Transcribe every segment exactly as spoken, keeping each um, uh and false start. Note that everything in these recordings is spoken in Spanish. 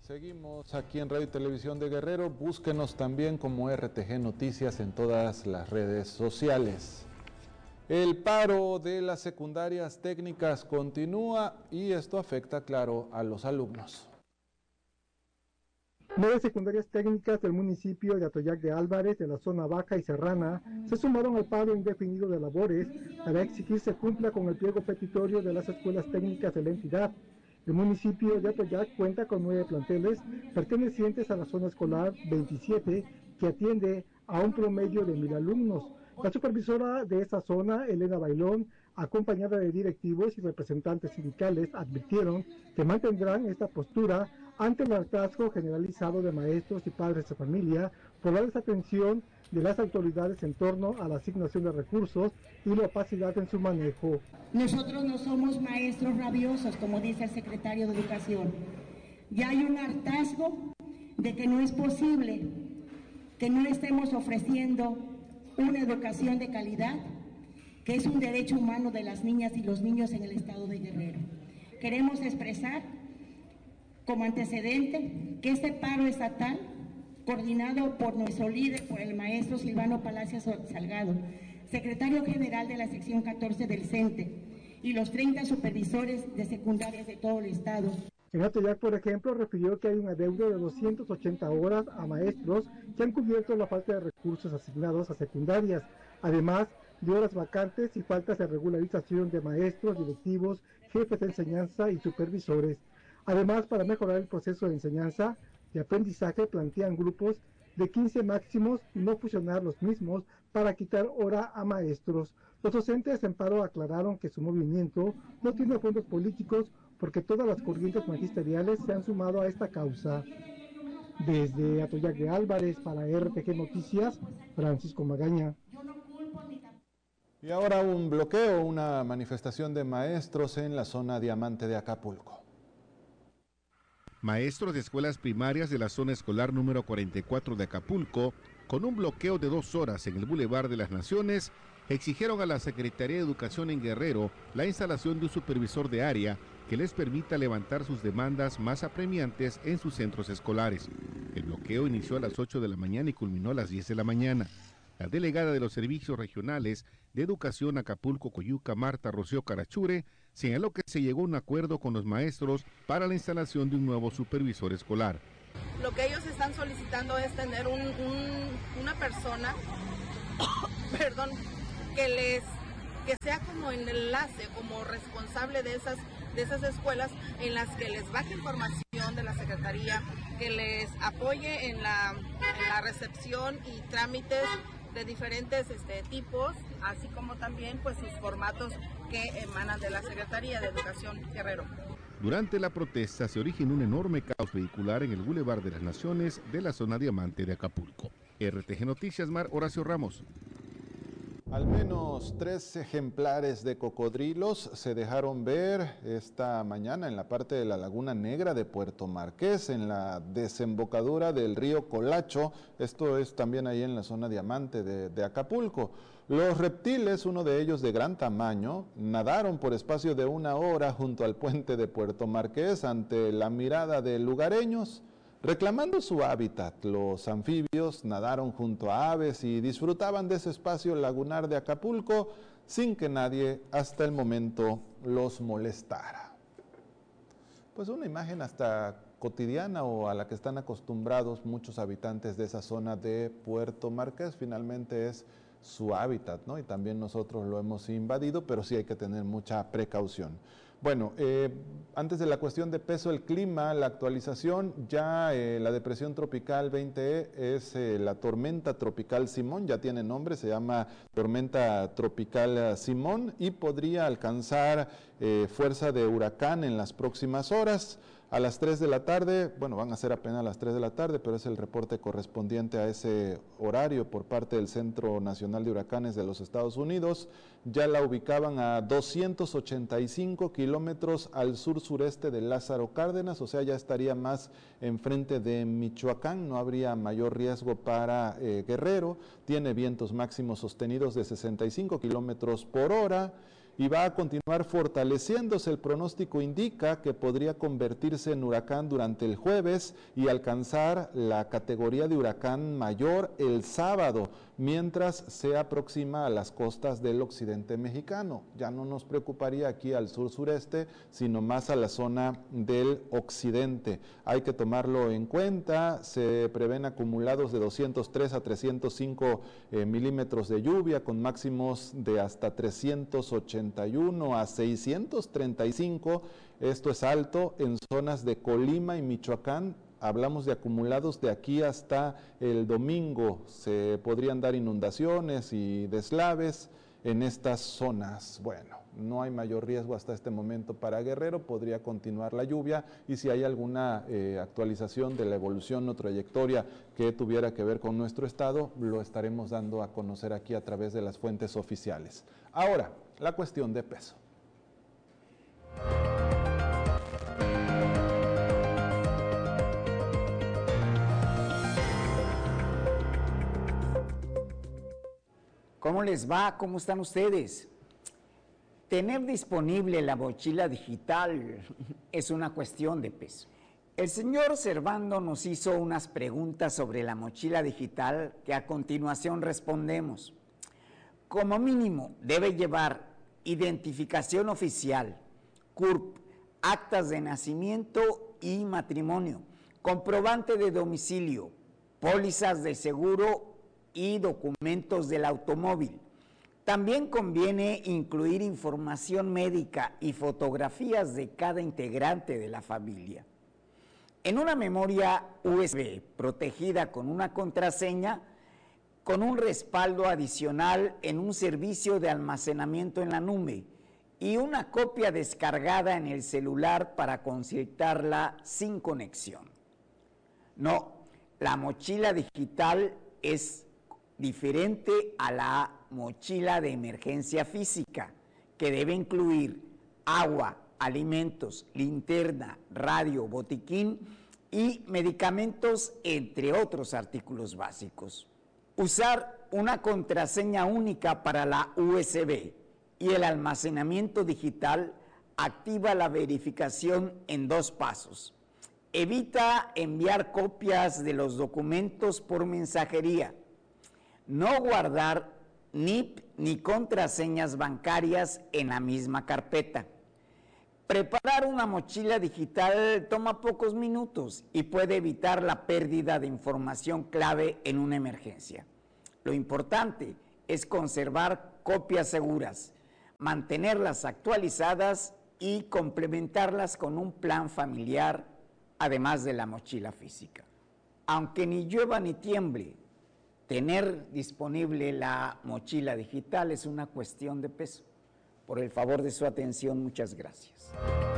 Seguimos aquí en Radio y Televisión de Guerrero. Búsquenos también como R T G Noticias en todas las redes sociales. El paro de las secundarias técnicas continúa y esto afecta, claro, a los alumnos. Nueve secundarias técnicas del municipio de Atoyac de Álvarez, de la zona baja y serrana, se sumaron al paro indefinido de labores para exigir se cumpla con el pliego petitorio de las escuelas técnicas de la entidad. El municipio de Atoyac cuenta con nueve planteles pertenecientes a la zona escolar veintisiete, que atiende a un promedio de mil alumnos. La supervisora de esa zona, Elena Bailón, acompañada de directivos y representantes sindicales, advirtieron que mantendrán esta postura ante el hartazgo generalizado de maestros y padres de familia por la desatención de las autoridades en torno a la asignación de recursos y la opacidad en su manejo. Nosotros no somos maestros rabiosos, como dice el secretario de Educación. Ya hay un hartazgo de que no es posible que no estemos ofreciendo una educación de calidad, que es un derecho humano de las niñas y los niños en el estado de Guerrero. Queremos expresar como antecedente que este paro estatal, coordinado por nuestro líder, por el maestro Silvano Palacios Salgado, secretario general de la sección catorce del CENTE, y los treinta supervisores de secundarias de todo el estado. En Atoyac, por ejemplo, refirió que hay un adeudo de doscientas ochenta horas a maestros que han cubierto la falta de recursos asignados a secundarias, además de horas vacantes y faltas de regularización de maestros, directivos, jefes de enseñanza y supervisores. Además, para mejorar el proceso de enseñanza y aprendizaje, plantean grupos de quince máximos y no fusionar los mismos para quitar hora a maestros. Los docentes en paro aclararon que su movimiento no tiene fondos políticos porque todas las corrientes magisteriales se han sumado a esta causa. Desde Atoyac de Álvarez para R T G Noticias, Francisco Magaña. Y ahora un bloqueo, una manifestación de maestros en la zona Diamante de Acapulco. Maestros de escuelas primarias de la zona escolar número cuarenta y cuatro de Acapulco, con un bloqueo de dos horas en el Boulevard de las Naciones, exigieron a la Secretaría de Educación en Guerrero la instalación de un supervisor de área que les permita levantar sus demandas más apremiantes en sus centros escolares. El bloqueo inició a las ocho de la mañana y culminó a las diez de la mañana. La delegada de los servicios regionales de Educación Acapulco, Coyuca, Marta Rocío Carachure, señaló que se llegó a un acuerdo con los maestros para la instalación de un nuevo supervisor escolar. Lo que ellos están solicitando es tener un, un, una persona, perdón, que les que sea como en enlace, como responsable de esas de esas escuelas, en las que les baje información de la Secretaría, que les apoye en la, en la recepción y trámites de diferentes este, tipos, así como también pues sus formatos que emanan de la Secretaría de Educación Guerrero. Durante la protesta se originó un enorme caos vehicular en el Boulevard de las Naciones de la zona Diamante de Acapulco. R T G Noticias, Mar Horacio Ramos. Al menos tres ejemplares de cocodrilos se dejaron ver esta mañana en la parte de la Laguna Negra de Puerto Marqués, en la desembocadura del río Colacho. Esto es también ahí en la zona Diamante de, de Acapulco. Los reptiles, uno de ellos de gran tamaño, nadaron por espacio de una hora junto al puente de Puerto Marqués ante la mirada de lugareños. Reclamando su hábitat, los anfibios nadaron junto a aves y disfrutaban de ese espacio lagunar de Acapulco sin que nadie hasta el momento los molestara. Pues una imagen hasta cotidiana o a la que están acostumbrados muchos habitantes de esa zona de Puerto Marqués. Finalmente es su hábitat, ¿no? Y también nosotros lo hemos invadido, pero sí hay que tener mucha precaución. Bueno, eh, antes de la cuestión de peso, el clima, la actualización, ya eh, la depresión tropical veinte E es eh, la tormenta tropical Simón, ya tiene nombre, se llama tormenta tropical Simón y podría alcanzar eh, fuerza de huracán en las próximas horas. A las tres de la tarde, bueno, van a ser apenas las tres de la tarde, pero es el reporte correspondiente a ese horario por parte del Centro Nacional de Huracanes de los Estados Unidos. Ya la ubicaban a doscientos ochenta y cinco kilómetros al sur-sureste de Lázaro Cárdenas, o sea, ya estaría más enfrente de Michoacán, no habría mayor riesgo para eh, Guerrero. Tiene vientos máximos sostenidos de sesenta y cinco kilómetros por hora. y va a continuar fortaleciéndose. El pronóstico indica que podría convertirse en huracán durante el jueves y alcanzar la categoría de huracán mayor el sábado, mientras se aproxima a las costas del occidente mexicano. Ya no nos preocuparía aquí al sur-sureste, sino más a la zona del occidente. Hay que tomarlo en cuenta. Se prevén acumulados de doscientos tres a trescientos cinco eh, milímetros de lluvia, con máximos de hasta trescientos ochenta y uno a seiscientos treinta y cinco. Esto es alto en zonas de Colima y Michoacán. Hablamos de acumulados de aquí hasta el domingo. Se podrían dar inundaciones y deslaves en estas zonas. Bueno, no hay mayor riesgo hasta este momento para Guerrero. Podría continuar la lluvia, y si hay alguna eh, actualización de la evolución o trayectoria que tuviera que ver con nuestro estado, lo estaremos dando a conocer aquí a través de las fuentes oficiales. Ahora, la cuestión de peso. ¿Cómo les va? ¿Cómo están ustedes? Tener disponible la mochila digital es una cuestión de peso. El señor Servando nos hizo unas preguntas sobre la mochila digital que a continuación respondemos. Como mínimo, debe llevar identificación oficial, C U R P, actas de nacimiento y matrimonio, comprobante de domicilio, pólizas de seguro y documentos del automóvil. También conviene incluir información médica y fotografías de cada integrante de la familia. En una memoria U S B protegida con una contraseña, con un respaldo adicional en un servicio de almacenamiento en la nube y una copia descargada en el celular para consultarla sin conexión. No, la mochila digital es diferente a la mochila de emergencia física, que debe incluir agua, alimentos, linterna, radio, botiquín y medicamentos, entre otros artículos básicos. Usar una contraseña única para la U S B y el almacenamiento digital activa la verificación en dos pasos. Evita enviar copias de los documentos por mensajería. No guardar N I P ni contraseñas bancarias en la misma carpeta. Preparar una mochila digital toma pocos minutos y puede evitar la pérdida de información clave en una emergencia. Lo importante es conservar copias seguras, mantenerlas actualizadas y complementarlas con un plan familiar, además de la mochila física. Aunque ni llueva ni tiemble, tener disponible la mochila digital es una cuestión de peso. Por el favor de su atención, muchas gracias.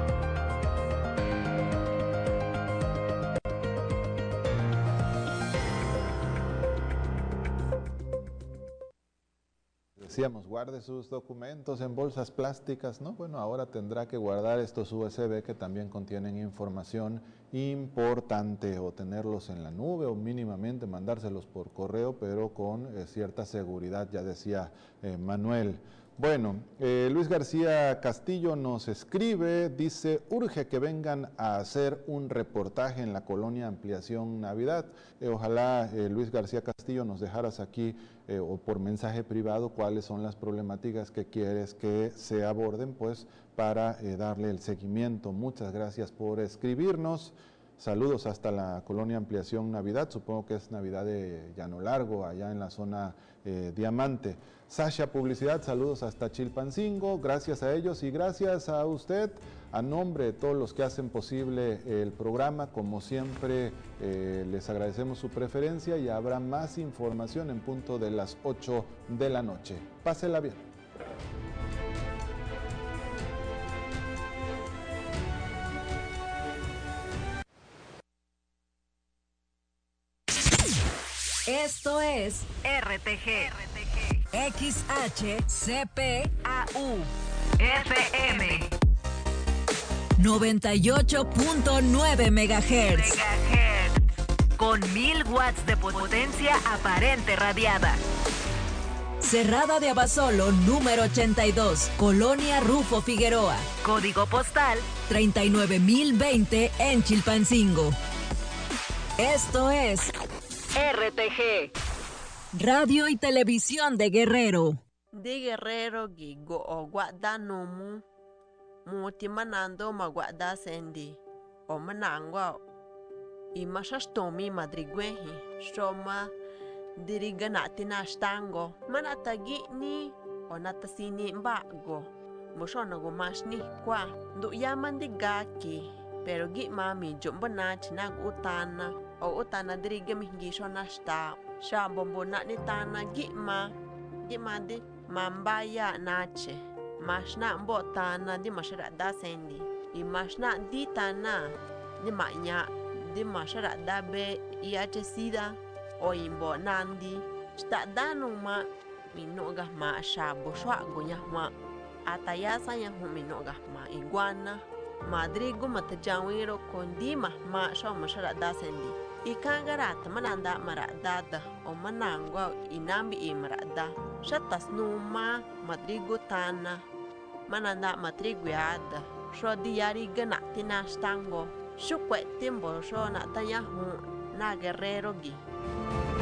Decíamos, guarde sus documentos en bolsas plásticas, ¿no? Bueno, ahora tendrá que guardar estos U S B que también contienen información importante, o tenerlos en la nube, o mínimamente mandárselos por correo, pero con eh, cierta seguridad, ya decía eh, Manuel. Bueno, eh, Luis García Castillo nos escribe, dice, urge que vengan a hacer un reportaje en la colonia Ampliación Navidad. Eh, ojalá, eh, Luis García Castillo, nos dejaras aquí eh, o por mensaje privado cuáles son las problemáticas que quieres que se aborden, pues para eh, darle el seguimiento. Muchas gracias por escribirnos. Saludos hasta la colonia Ampliación Navidad, supongo que es Navidad de Llano Largo, allá en la zona eh, Diamante. Sasha Publicidad, saludos hasta Chilpancingo, gracias a ellos y gracias a usted, a nombre de todos los que hacen posible el programa. Como siempre, eh, les agradecemos su preferencia y habrá más información en punto de las ocho de la noche. Pásela bien. Esto es R T G, X H C P A U F M noventa y ocho punto nueve megahertz, con mil watts de potencia aparente radiada. Cerrada de Abasolo, número ochenta y dos, Colonia Rufo Figueroa. Código postal treinta y nueve mil veinte en Chilpancingo. Esto es R T G, Radio y Televisión de Guerrero. De Guerrero gigo o guarda nomu muti manando ma guarda sendi o manangwa i mashastomi madrigwehi shoma diriganati na stango manatagi ni o natasini mbago moshona go mashni kwa du yaman digaki pero gi mami jombana china utana o utana dirigami gishona sta sha bombona ni tana gi ma gi mandi mambaya nache mashna mbotana di mashara da sendi i mashna di tana di manya di mashara da be iache sida o imbo nandi sta danu ma minoga ma shabo shwa gonya ma atayasa ya minoga ma iguana madrigo matajawiro kondi ma ma sha mashara da sendi ikangarat mananda maradada o manangwa inambi imrada shatas numa madrigo tana mananda matriguada sho diari ganati na stango shukwe timbo sho na tanya hu na guerrero gi